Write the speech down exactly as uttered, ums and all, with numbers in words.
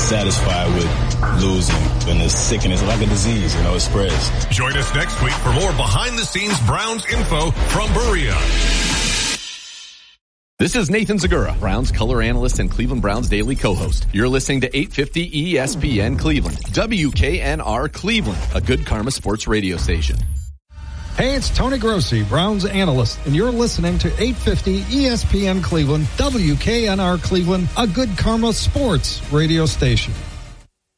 satisfied with losing. And it's sickness, like a disease, you know, it spreads. Join us next week for more behind-the-scenes Browns info from Berea. This is Nathan Zagura, Browns color analyst and Cleveland Browns daily co-host. You're listening to eight fifty E S P N Cleveland, W K N R Cleveland, a Good Karma sports radio station. Hey, it's Tony Grossi, Browns analyst, and you're listening to eight fifty E S P N Cleveland, W K N R Cleveland, a Good Karma sports radio station.